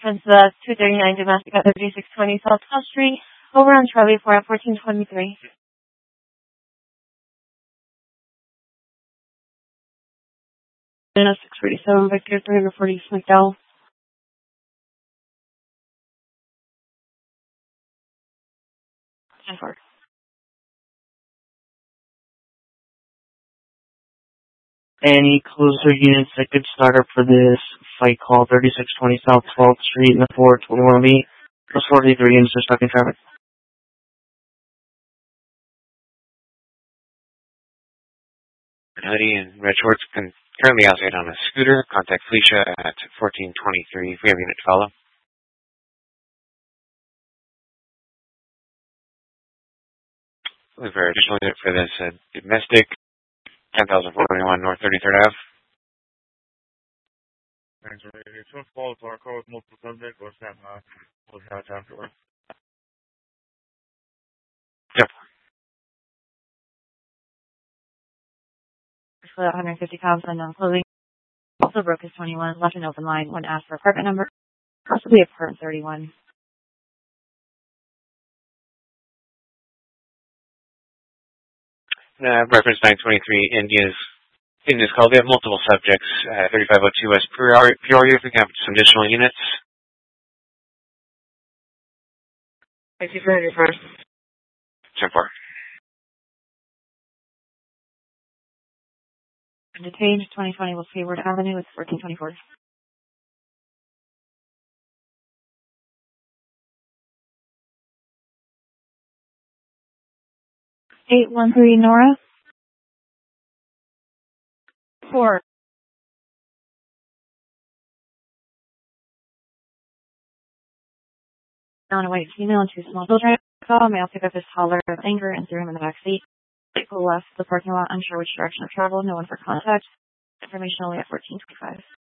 Because the 239 domestic at 3620 South 12th Street, over on Charlie 4 at 1423. And a 647 Victor 340 McDowell. And 4. Any closer units that could start up for this fight call, 3620 South 12th Street and the 421B. Those 43 units are stuck in traffic. Hoodie and red shorts currently outside on a scooter. Contact Felicia at 1423 if we have unit to follow. Looking for additional unit for this domestic, 10,421 North 33rd Ave. Thanks, it's going to follow to our car with multiple subjects. What's that? What's that afterwards? Yep. For 150 pounds unknown clothing. Also broke his 21, left an open line when asked for apartment number, possibly apartment 31. Reference 923 India's call. We have multiple subjects. 3502 West Peoria. If we can have some additional units. Thank you for your first. 10-4. Detained 2020 West Hayward Avenue with 1424. Nora. 4. On a white female and 2 small children. Call male pick up his toddler of anger and threw him in the back seat. People left the parking lot unsure which direction of travel. No one for contact. Information only at 1425.